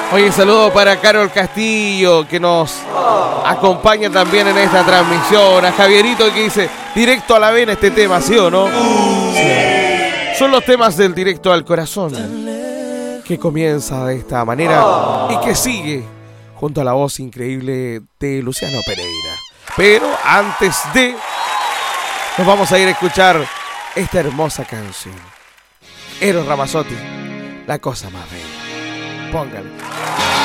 Oye, saludo para Carol Castillo, que nos acompaña también en esta transmisión. A Javierito, que dice, directo a la vena este tema, ¿sí o no? Sí. Son los temas del directo al corazón, que comienza de esta manera y que sigue junto a la voz increíble de Luciano Pereira. Pero antes de, nos vamos a ir a escuchar esta hermosa canción. Eros Ramazzotti, La cosa más bella. Póngale.